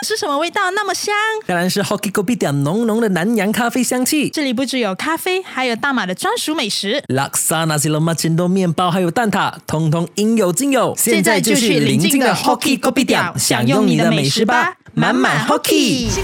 是什么味道那么香？ 当然是 Hoki Kopitiam 浓浓的南洋咖啡香气。 这里不只有咖啡，还有大马的专属美食。 Laksa Nasi Lemak Cendol 面包还有蛋挞，通通应有尽有。 现在就去邻近的 Hoki Kopitiam 享用你的美食吧，满满 Hoki。